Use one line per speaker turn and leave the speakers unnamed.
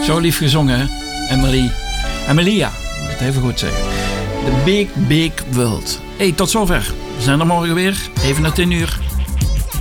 Zo lief gezongen, hè? Emilia, moet ik het even goed zeggen. The Big Big World. Hey, tot zover. We zijn er morgen weer, even na 10 uur.